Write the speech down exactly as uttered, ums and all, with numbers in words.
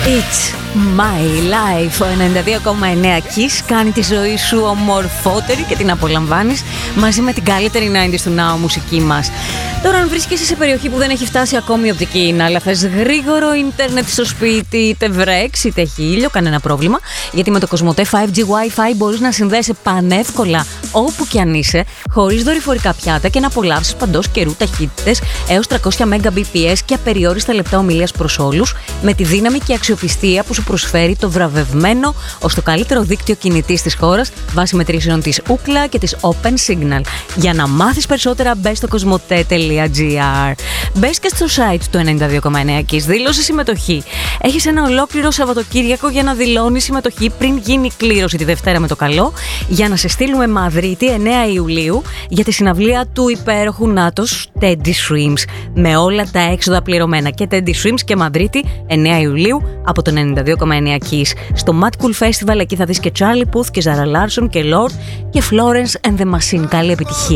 It's my life. Ο ενενήντα δύο κόμμα εννέα Kiss κάνει τη ζωή σου ομορφότερη και την απολαμβάνεις μαζί με την καλύτερη ενενήντα του Now μουσική μας. Τώρα, αν βρίσκεσαι σε περιοχή που δεν έχει φτάσει ακόμη η οπτική, αλλά θες γρήγορο ίντερνετ στο σπίτι, είτε βρέξει είτε έχει ήλιο, κανένα πρόβλημα, γιατί με το Κοσμοτέ φάιβ τζι Wi-Fi μπορείς να συνδέεσαι πανεύκολα όπου και αν είσαι, χωρίς δορυφορικά πιάτα και να απολαύσεις παντός καιρού ταχύτητες έως τριακόσια Mbps και απεριόριστα λεπτά ομιλίας προς όλους, με τη δύναμη και αξιοπιστία που σου προσφέρει το βραβευμένο ως το καλύτερο δίκτυο κινητής της χώρας βάσει μετρήσεων της Ookla και της Open Signal. Για να μάθεις περισσότερα, μπες στο κοσμοτέ τελεία τζι άρ. Μπες και στο site του ενενήντα δύο κόμμα εννέα Kiss, δήλωσε συμμετοχή. Έχεις ένα ολόκληρο Σαββατοκύριακο για να δηλώνεις συμμετοχή πριν γίνει κλήρωση τη Δευτέρα με το καλό, για να σε στείλουμε Μαδρίτη εννέα Ιουλίου για τη συναυλία του υπέροχου Νάτος Teddy Swims. Με όλα τα έξοδα πληρωμένα, και Teddy Swims και Μαδρίτη εννέα Ιουλίου από τον ενενήντα δύο κόμμα εννέα Kiss. Στο Mad Cool Festival, εκεί θα δεις και Charlie Puth και Zara Larsson και Lord και Florence and the Machine. Καλή επιτυχία.